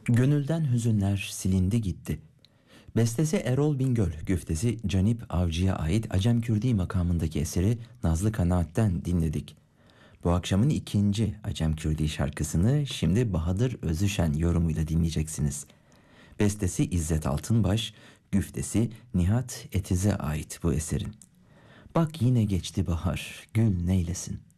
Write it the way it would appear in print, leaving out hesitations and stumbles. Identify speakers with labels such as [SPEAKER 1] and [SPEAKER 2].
[SPEAKER 1] Gönülden hüzünler silindi gitti. Bestesi Erol Bingöl, güftesi Canip Avcı'ya ait Acem Kürdi makamındaki eseri Nazlı Kanaat'ten dinledik. Bu akşamın ikinci Acem Kürdi şarkısını şimdi Bahadır Özüşen yorumuyla dinleyeceksiniz. Bestesi İzzet Altınbaş, güftesi Nihat Etiz'e ait bu eserin. Bak yine geçti bahar, gül neylesin.